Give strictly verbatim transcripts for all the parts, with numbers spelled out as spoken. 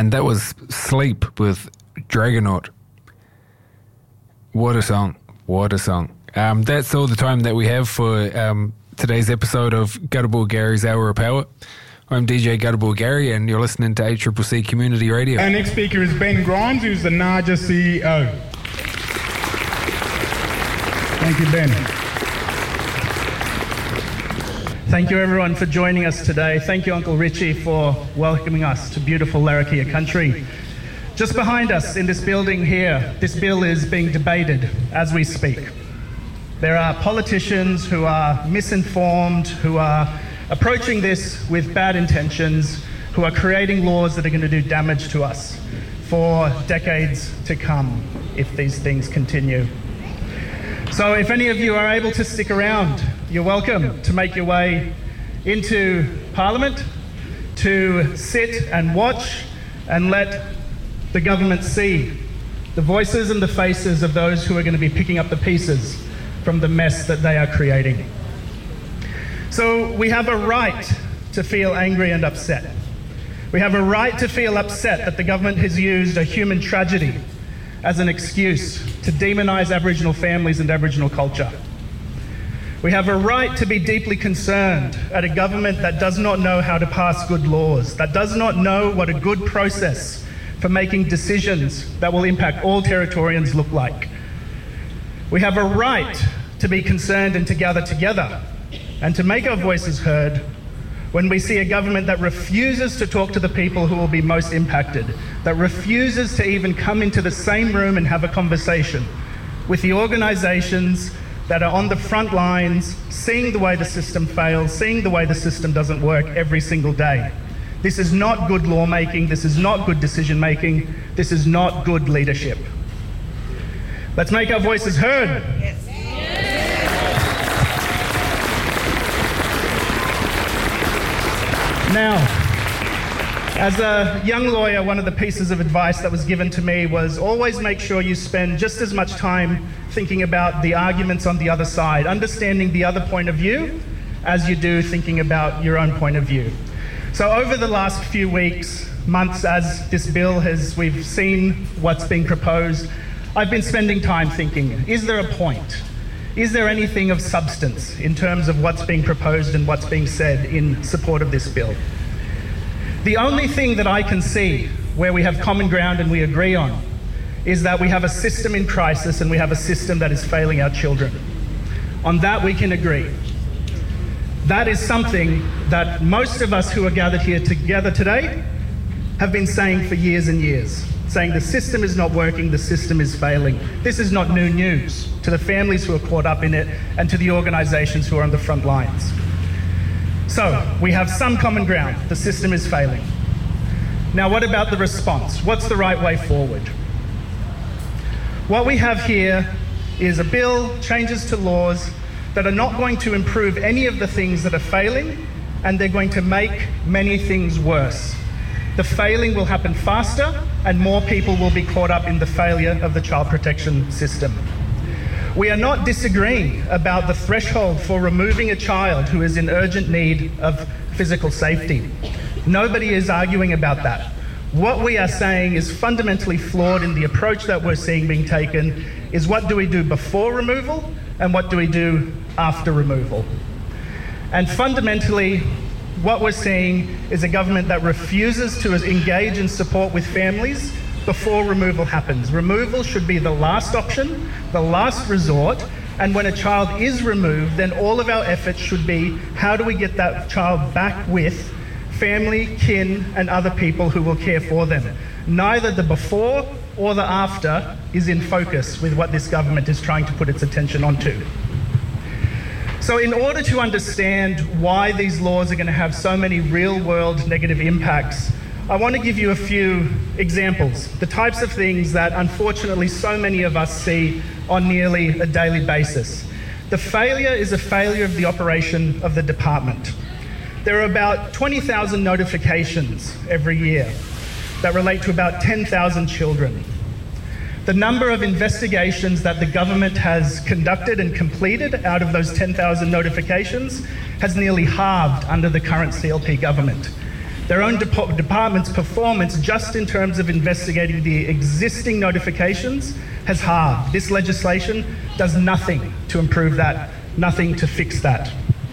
And that was Sleep with Dragonaut. What a song. What a song. Um, that's all the time that we have for um, today's episode of Gutterball Gary's Hour of Power. I'm D J Gutterball Gary, and you're listening to A C C C Community Radio. Our next speaker is Ben Grimes, who's the N A J A C E O. Thank you, Ben. Thank you, everyone, for joining us today. Thank you, Uncle Richie, for welcoming us to beautiful Larrakia country. Just behind us in this building here, this bill is being debated as we speak. There are politicians who are misinformed, who are approaching this with bad intentions, who are creating laws that are going to do damage to us for decades to come if these things continue. So if any of you are able to stick around, you're welcome to make your way into Parliament, to sit and watch and let the government see the voices and the faces of those who are going to be picking up the pieces from the mess that they are creating. So we have a right to feel angry and upset. We have a right to feel upset that the government has used a human tragedy as an excuse to demonise Aboriginal families and Aboriginal culture. We have a right to be deeply concerned at a government that does not know how to pass good laws, that does not know what a good process for making decisions that will impact all Territorians look like. We have a right to be concerned and to gather together and to make our voices heard when we see a government that refuses to talk to the people who will be most impacted, that refuses to even come into the same room and have a conversation with the organisations that are on the front lines, seeing the way the system fails, seeing the way the system doesn't work every single day. This is not good lawmaking, this is not good decision making, this is not good leadership. Let's make our voices heard. Yes. Now, as a young lawyer, one of the pieces of advice that was given to me was always make sure you spend just as much time thinking about the arguments on the other side, understanding the other point of view, as you do thinking about your own point of view. So over the last few weeks, months, as this bill has, we've seen what's being proposed, I've been spending time thinking, is there a point? Is there anything of substance in terms of what's being proposed and what's being said in support of this bill? The only thing that I can see where we have common ground and we agree on is that we have a system in crisis and we have a system that is failing our children. On that we can agree. That is something that most of us who are gathered here together today have been saying for years and years, saying the system is not working, the system is failing. This is not new news to the families who are caught up in it and to the organisations who are on the front lines. So, we have some common ground. The system is failing. Now, what about the response? What's the right way forward? What we have here is a bill, changes to laws that are not going to improve any of the things that are failing, and they're going to make many things worse. The failing will happen faster, and more people will be caught up in the failure of the child protection system. We are not disagreeing about the threshold for removing a child who is in urgent need of physical safety. Nobody is arguing about that. What we are saying is fundamentally flawed in the approach that we're seeing being taken is what do we do before removal and what do we do after removal. And fundamentally, what we're seeing is a government that refuses to engage in support with families before removal happens. Removal should be the last option, the last resort, and when a child is removed, then all of our efforts should be how do we get that child back with family, kin, and other people who will care for them. Neither the before or the after is in focus with what this government is trying to put its attention onto. So in order to understand why these laws are going to have so many real-world negative impacts, I want to give you a few examples, the types of things that unfortunately so many of us see on nearly a daily basis. The failure is a failure of the operation of the department. There are about twenty thousand notifications every year that relate to about ten thousand children. The number of investigations that the government has conducted and completed out of those ten thousand notifications has nearly halved under the current C L P government. Their own dep- department's performance just in terms of investigating the existing notifications has halved. This legislation does nothing to improve that, nothing to fix that.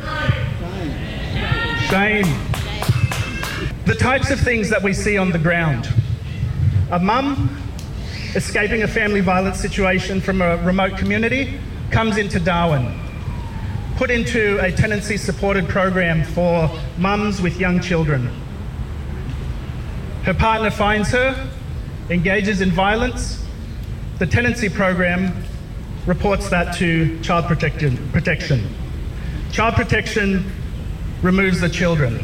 Shame. The types of things that we see on the ground. A mum escaping a family violence situation from a remote community comes into Darwin, put into a tenancy supported program for mums with young children. Her partner finds her, engages in violence. The tenancy program reports that to Child Protection. Protection. Child Protection removes the children.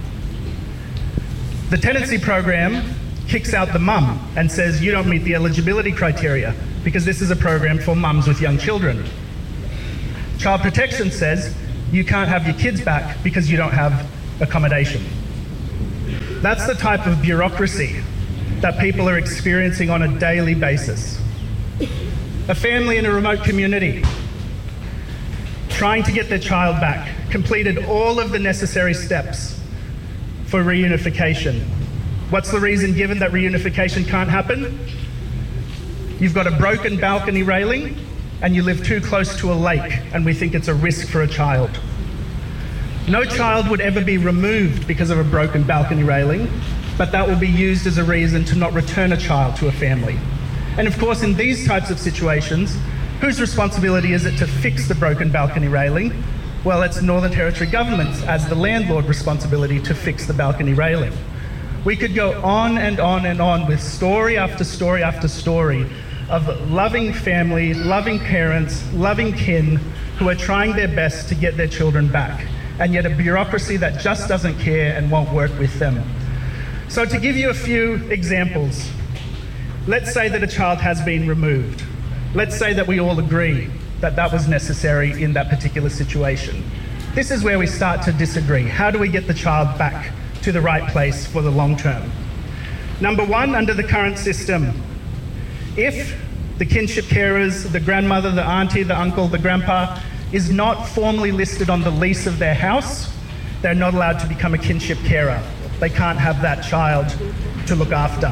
The tenancy program kicks out the mum and says, you don't meet the eligibility criteria because this is a program for mums with young children. Child Protection says, you can't have your kids back because you don't have accommodation. That's the type of bureaucracy that people are experiencing on a daily basis. A family in a remote community trying to get their child back completed all of the necessary steps for reunification. What's the reason given that reunification can't happen? You've got a broken balcony railing and you live too close to a lake and we think it's a risk for a child. No child would ever be removed because of a broken balcony railing, but that will be used as a reason to not return a child to a family. And of course, in these types of situations, whose responsibility is it to fix the broken balcony railing? Well, it's Northern Territory Government's as the landlord responsibility to fix the balcony railing. We could go on and on and on with story after story after story of loving family, loving parents, loving kin who are trying their best to get their children back, and yet a bureaucracy that just doesn't care and won't work with them. So to give you a few examples, let's say that a child has been removed. Let's say that we all agree that that was necessary in that particular situation. This is where we start to disagree. How do we get the child back to the right place for the long term? Number one, under the current system, if the kinship carers, the grandmother, the auntie, the uncle, the grandpa, is not formally listed on the lease of their house, they're not allowed to become a kinship carer. They can't have that child to look after.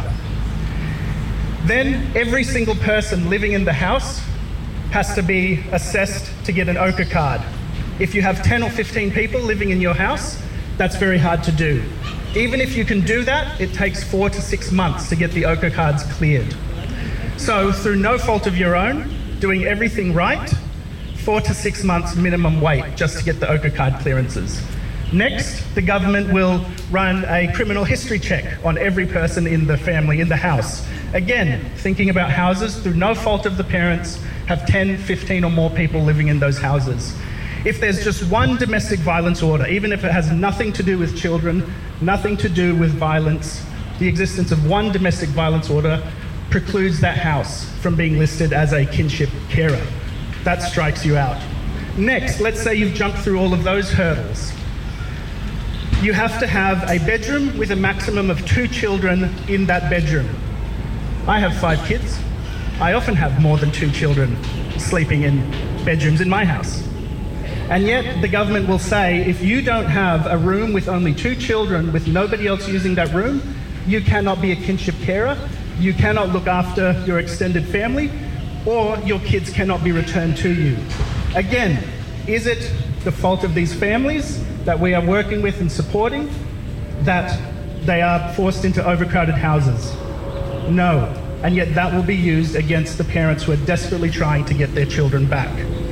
Then every single person living in the house has to be assessed to get an ochre card. If you have ten or fifteen people living in your house, that's very hard to do. Even if you can do that, it takes four to six months to get the ochre cards cleared. So through no fault of your own, doing everything right, four to six months minimum wait just to get the ochre card clearances. Next, the government will run a criminal history check on every person in the family, in the house. Again, thinking about houses through no fault of the parents, have ten, fifteen or more people living in those houses. If there's just one domestic violence order, even if it has nothing to do with children, nothing to do with violence, the existence of one domestic violence order precludes that house from being listed as a kinship carer. That strikes you out. Next, let's say you've jumped through all of those hurdles. You have to have a bedroom with a maximum of two children in that bedroom. I have five kids. I often have more than two children sleeping in bedrooms in my house. And yet the government will say, if you don't have a room with only two children with nobody else using that room, you cannot be a kinship carer, you cannot look after your extended family, or your kids cannot be returned to you. Again, is it the fault of these families that we are working with and supporting that they are forced into overcrowded houses? No. And yet that will be used against the parents who are desperately trying to get their children back.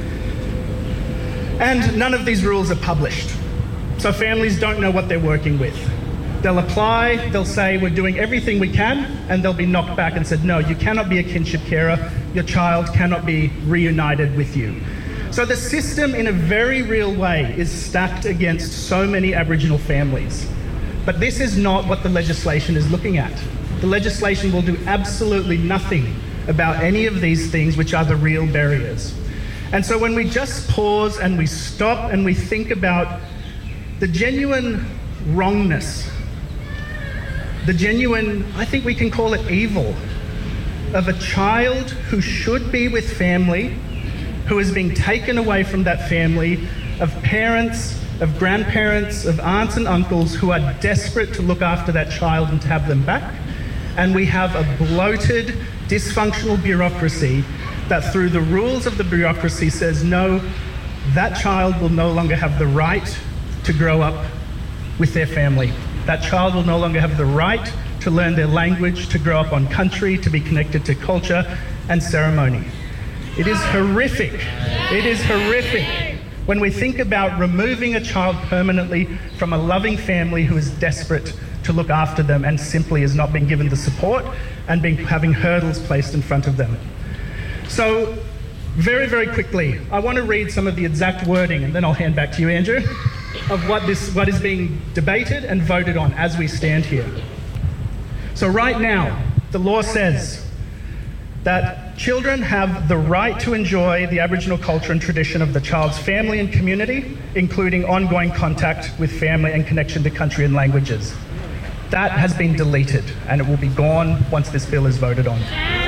And none of these rules are published. So families don't know what they're working with. They'll apply, they'll say, we're doing everything we can, and they'll be knocked back and said, no, you cannot be a kinship carer, your child cannot be reunited with you. So the system, in a very real way, is stacked against so many Aboriginal families. But this is not what the legislation is looking at. The legislation will do absolutely nothing about any of these things, which are the real barriers. And so when we just pause and we stop and we think about the genuine wrongness, the genuine, I think we can call it evil, of a child who should be with family, who is being taken away from that family, of parents of grandparents, of aunts and uncles who are desperate to look after that child and to have them back. And we have a bloated, dysfunctional bureaucracy that through the rules of the bureaucracy says, no, that child will no longer have the right to grow up with their family. That child will no longer have the right to learn their language, to grow up on country, to be connected to culture and ceremony. It is horrific. It is horrific when we think about removing a child permanently from a loving family who is desperate to look after them and simply is not being given the support and being, having hurdles placed in front of them. So, very, very quickly, I want to read some of the exact wording, and then I'll hand back to you, Andrew, of what this what is being debated and voted on as we stand here. So right now, the law says that children have the right to enjoy the Aboriginal culture and tradition of the child's family and community, including ongoing contact with family and connection to country and languages. That has been deleted, and it will be gone once this bill is voted on.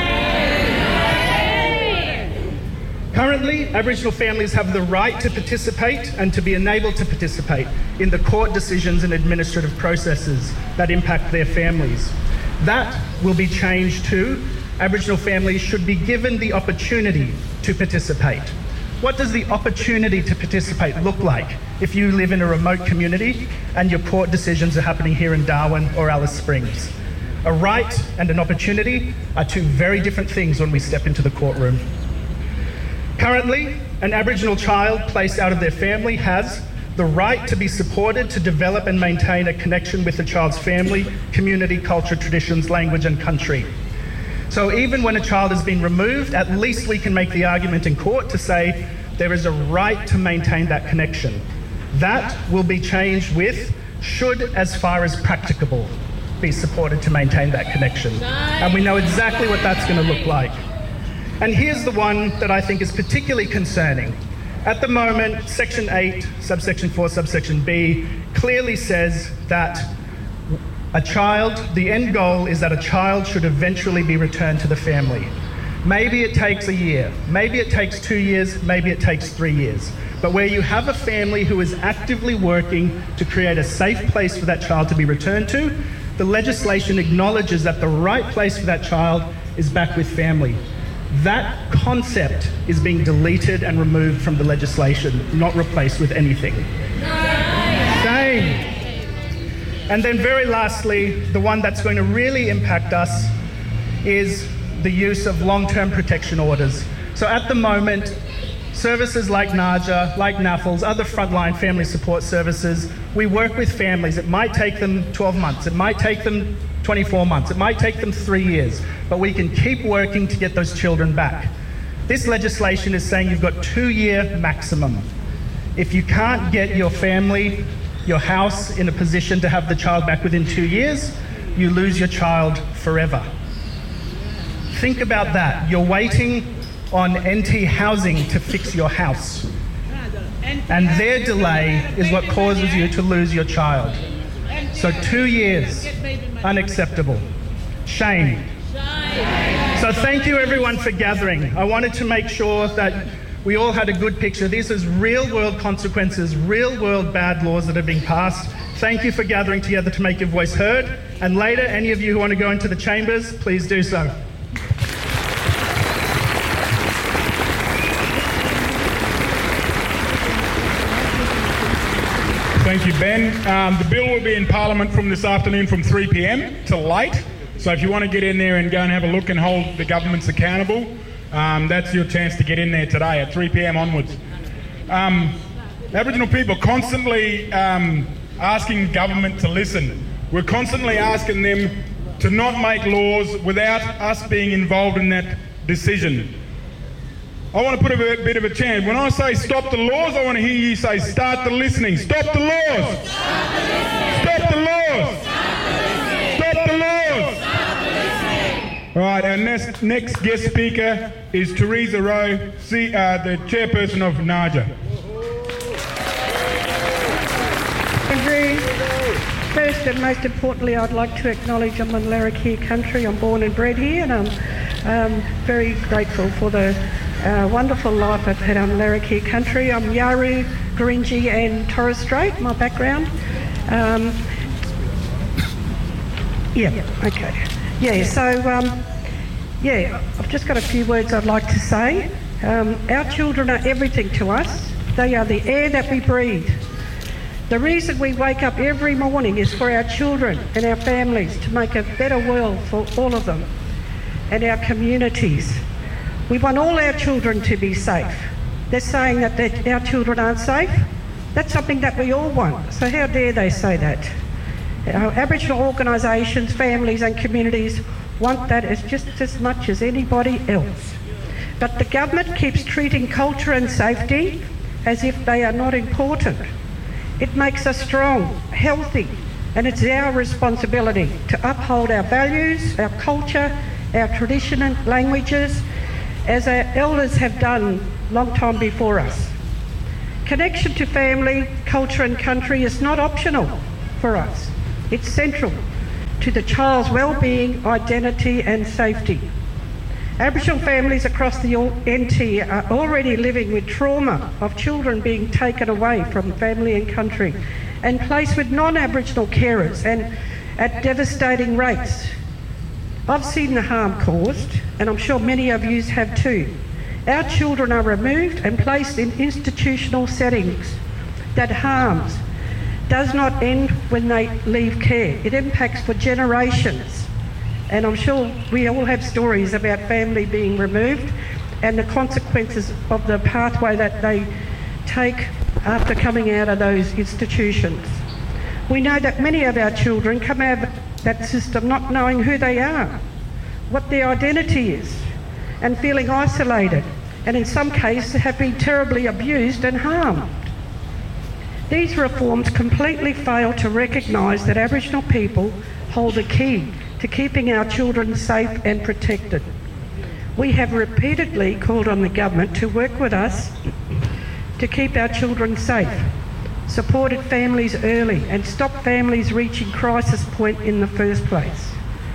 Currently, Aboriginal families have the right to participate and to be enabled to participate in the court decisions and administrative processes that impact their families. That will be changed to Aboriginal families should be given the opportunity to participate. What does the opportunity to participate look like if you live in a remote community and your court decisions are happening here in Darwin or Alice Springs? A right and an opportunity are two very different things when we step into the courtroom. Currently, an Aboriginal child placed out of their family has the right to be supported to develop and maintain a connection with the child's family, community, culture, traditions, language and country. So even when a child has been removed, at least we can make the argument in court to say there is a right to maintain that connection. That will be changed with should, as far as practicable, be supported to maintain that connection. And we know exactly what that's going to look like. And here's the one that I think is particularly concerning. At the moment, Section eight, Subsection four, Subsection B clearly says that a child, the end goal is that a child should eventually be returned to the family. Maybe it takes a year, maybe it takes two years, maybe it takes three years. But where you have a family who is actively working to create a safe place for that child to be returned to, the legislation acknowledges that the right place for that child is back with family. That concept is being deleted and removed from the legislation, not replaced with anything. Shame. And then very lastly, the one that's going to really impact us is the use of long-term protection orders. So at the moment, services like NAJA, like NAFLS, other frontline family support services, we work with families. It might take them twelve months, it might take them twenty-four months, it might take them three years, but we can keep working to get those children back. This legislation is saying you've got two-year maximum. If you can't get your family, your house in a position to have the child back within two years, you lose your child forever. Think about that. You're waiting on N T Housing to fix your house. And their delay is what causes you to lose your child. So two years, unacceptable. Shame. So thank you everyone for gathering. I wanted to make sure that we all had a good picture. These are real world consequences, real world bad laws that are being passed. Thank you for gathering together to make your voice heard. And later, any of you who want to go into the chambers, please do so. Thank you, Ben. Um, the bill will be in Parliament from this afternoon from three p m till late. So if you want to get in there and go and have a look and hold the governments accountable, um, that's your chance to get in there today at three p m onwards. Um, Aboriginal people constantly um, asking government to listen. We're constantly asking them to not make laws without us being involved in that decision. I want to put a bit of a chant. When I say stop the laws, I want to hear you say start the listening. Stop the laws. Stop the laws. Stop the laws. All right, our next, next guest speaker is Teresa Rowe, C, uh, the chairperson of NAJA. Andrew, first and most importantly, I'd like to acknowledge I'm on Larrakia country. I'm born and bred here, and I'm um, very grateful for the Uh, wonderful life I've had on Larrakia country. I'm Yawuru, Gurindji and Torres Strait, my background. Um, yeah, okay. Yeah, so, um, yeah, I've just got a few words I'd like to say. Um, our children are everything to us. They are the air that we breathe. The reason we wake up every morning is for our children and our families, to make a better world for all of them and our communities. We want all our children to be safe. They're saying that they, our children aren't safe. That's something that we all want. So how dare they say that? Our Aboriginal organisations, families and communities want that as just as much as anybody else. But the government keeps treating culture and safety as if they are not important. It makes us strong, healthy, and it's our responsibility to uphold our values, our culture, our tradition and languages, as our elders have done long time before us. Connection to family, culture and country is not optional for us. It's central to the child's well-being, identity and safety. Aboriginal families across the N T are already living with trauma of children being taken away from family and country and placed with non-Aboriginal carers and at devastating rates. I've seen the harm caused, and I'm sure many of you have too. Our children are removed and placed in institutional settings that harms does not end when they leave care. It impacts for generations. And I'm sure we all have stories about family being removed and the consequences of the pathway that they take after coming out of those institutions. We know that many of our children come out of that system not knowing who they are, what their identity is, and feeling isolated, and in some cases have been terribly abused and harmed. These reforms completely fail to recognise that Aboriginal people hold the key to keeping our children safe and protected. We have repeatedly called on the government to work with us to keep our children safe, supported families early and stopped families reaching crisis point in the first place.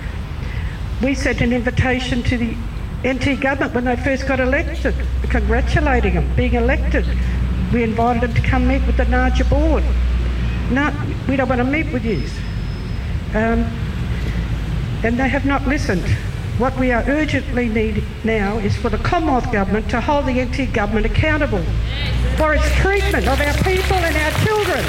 We sent an invitation to the N T government when they first got elected, congratulating them being elected. We invited them to come meet with the N A R J A board. No, we don't want to meet with you. Um, and they have not listened. What we are urgently need now is for the Commonwealth Government to hold the N T Government accountable for its treatment of our people and our children.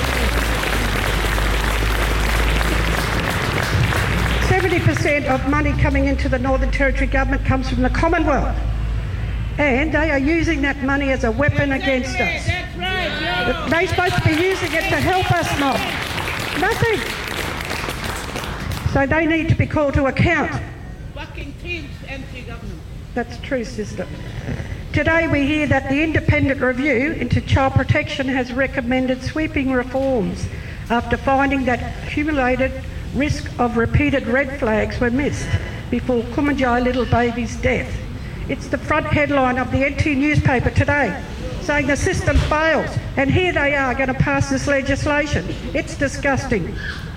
seventy percent of money coming into the Northern Territory Government comes from the Commonwealth, and they are using that money as a weapon against us. That's right. They're supposed to be using it to help us not. Nothing. So they need to be called to account. Fucking teams, N T government. That's true, sister. Today we hear that the independent review into child protection has recommended sweeping reforms after finding that accumulated risk of repeated red flags were missed before Kumanjai little baby's death. It's the front headline of the N T newspaper today, saying the system fails, and here they are going to pass this legislation. It's disgusting.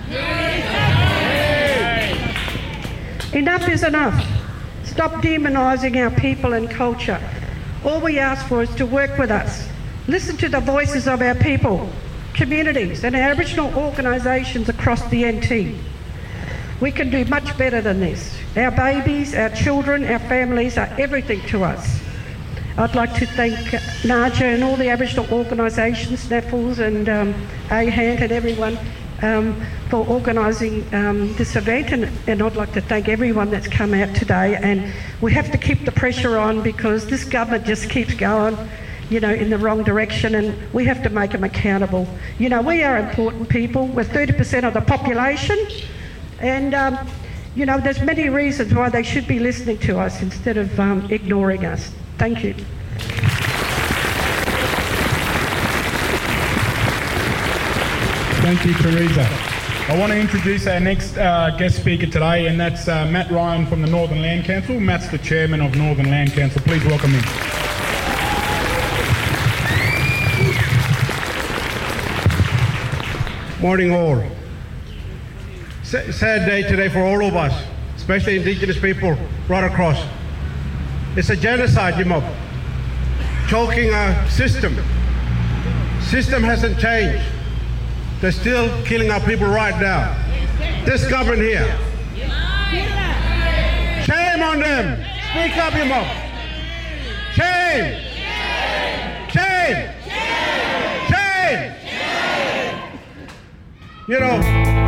Enough is enough. Stop demonising our people and culture. All we ask for is to work with us. Listen to the voices of our people, communities and our Aboriginal organisations across the N T. We can do much better than this. Our babies, our children, our families are everything to us. I'd like to thank N A R J A and all the Aboriginal organisations, NAFLS and um, A HANT and everyone um, for organising um, this event, and, and I'd like to thank everyone that's come out today. And we have to keep the pressure on because this government just keeps going, you know, in the wrong direction, and we have to make them accountable. You know, we are important people. We're thirty percent of the population, and um, you know, there's many reasons why they should be listening to us instead of um, ignoring us. Thank you. Thank you, Teresa. I want to introduce our next uh, guest speaker today, and that's uh, Matt Ryan from the Northern Land Council. Matt's the chairman of Northern Land Council. Please welcome him. Morning all. S- sad day today for all of us, especially Indigenous people right across. It's a genocide, you mob. Choking our system. System hasn't changed. They're still killing our people right now. This government here. Shame on them. Speak up, you mob. Shame. Shame. Shame. You know,